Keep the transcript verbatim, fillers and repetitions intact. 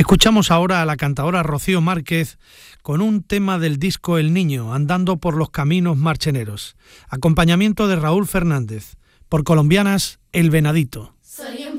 Escuchamos ahora a la cantadora Rocío Márquez con un tema del disco El Niño, Andando por los Caminos Marcheneros. Acompañamiento de Raúl Fernández. Por Colombianas, El Venadito.